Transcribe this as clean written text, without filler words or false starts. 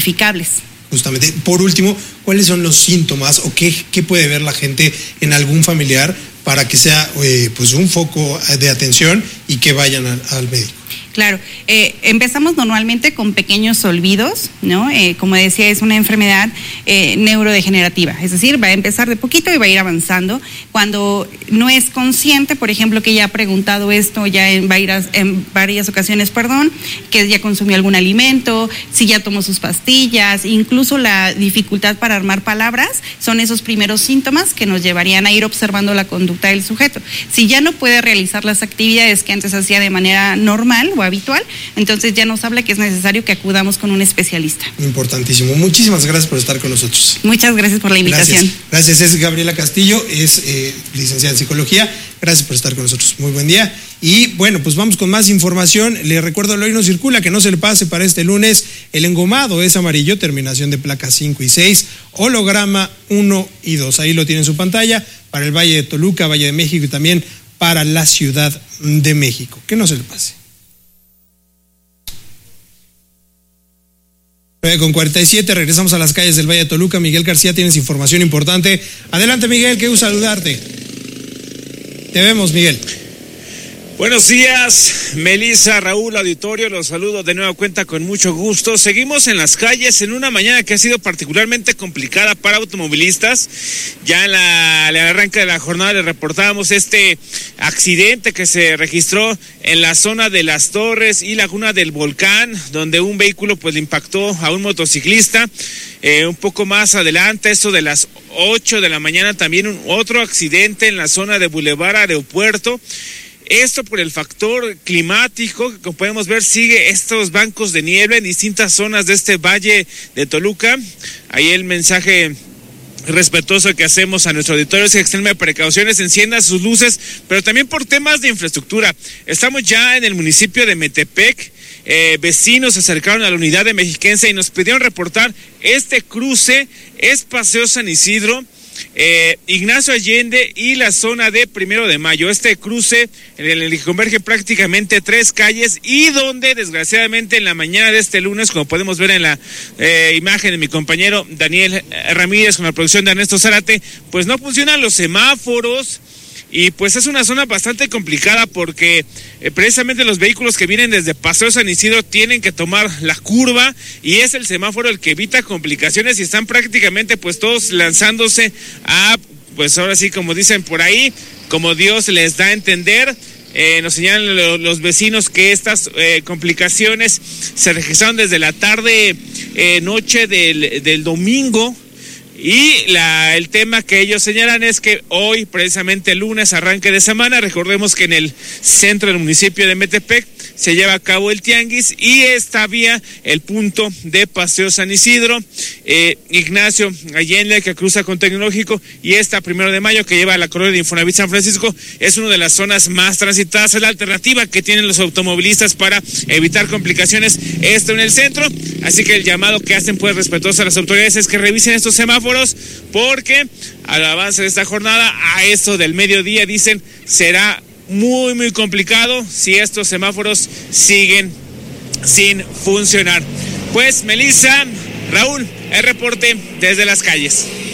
identificables. Justamente, por último, ¿cuáles son los síntomas o qué puede ver la gente en algún familiar para que sea pues un foco de atención y que vayan al médico? Claro, empezamos normalmente con pequeños olvidos, ¿no? Como decía, es una enfermedad neurodegenerativa, es decir, va a empezar de poquito y va a ir avanzando. Cuando no es consciente, por ejemplo, que ya ha preguntado esto ya en varias ocasiones, que ya consumió algún alimento, si ya tomó sus pastillas, incluso la dificultad para armar palabras, son esos primeros síntomas que nos llevarían a ir observando la conducta del sujeto. Si ya no puede realizar las actividades que antes hacía de manera normal o habitual, entonces ya nos habla que es necesario que acudamos con un especialista. Importantísimo. Muchísimas gracias por estar con nosotros. Muchas gracias por la invitación. Gracias. Es Gabriela Castillo, es licenciada en psicología. Gracias por estar con nosotros. Muy buen día. Y bueno, pues vamos con más información. Le recuerdo, el Hoy No Circula, que no se le pase para este lunes. El engomado es amarillo, terminación de placas 5 y 6, holograma 1 y 2. Ahí lo tiene en su pantalla, para el Valle de Toluca, Valle de México y también para la Ciudad de México. Que no se le pase. 9:47, regresamos a las calles del Valle de Toluca. Miguel García, tienes información importante. Adelante, Miguel, qué gusto saludarte. Te vemos, Miguel. Buenos días, Melissa, Raúl, auditorio, los saludo de nueva cuenta con mucho gusto. Seguimos en las calles en una mañana que ha sido particularmente complicada para automovilistas. Ya en el arranque de la jornada les reportábamos este accidente que se registró en la zona de Las Torres y Laguna del Volcán, donde un vehículo pues le impactó a un motociclista. Un poco más adelante, esto de las 8 de la mañana, también otro accidente en la zona de Boulevard Aeropuerto. Esto por el factor climático, que como podemos ver sigue estos bancos de niebla en distintas zonas de este Valle de Toluca. Ahí el mensaje respetuoso que hacemos a nuestro auditorio es que extreme precauciones, encienda sus luces, pero también por temas de infraestructura. Estamos ya en el municipio de Metepec. Vecinos se acercaron a la unidad de Mexiquense y nos pidieron reportar este cruce, es Paseo San Isidro, Ignacio Allende y la zona de 1 de Mayo. Este cruce en el que converge prácticamente 3 calles y donde desgraciadamente en la mañana de este lunes, como podemos ver en la imagen de mi compañero Daniel Ramírez con la producción de Ernesto Zárate, pues no funcionan los semáforos. Y pues es una zona bastante complicada porque precisamente los vehículos que vienen desde Paseo San Isidro tienen que tomar la curva y es el semáforo el que evita complicaciones y están prácticamente pues todos lanzándose a, pues ahora sí como dicen por ahí, como Dios les da a entender. Nos señalan los vecinos que estas complicaciones se registraron desde la tarde, noche del domingo. Y el tema que ellos señalan es que hoy, precisamente lunes, arranque de semana, recordemos que en el centro del municipio de Metepec se lleva a cabo el tianguis y esta vía, el punto de Paseo San Isidro, Ignacio Allende que cruza con Tecnológico y esta 1 de Mayo que lleva a la colonia de Infonavit San Francisco, es una de las zonas más transitadas, es la alternativa que tienen los automovilistas para evitar complicaciones, esto en el centro, así que el llamado que hacen pues respetuoso a las autoridades es que revisen estos semáforos porque al avance de esta jornada, a esto del mediodía, dicen, será muy, muy complicado si estos semáforos siguen sin funcionar. Pues, Melissa, Raúl, el reporte desde las calles.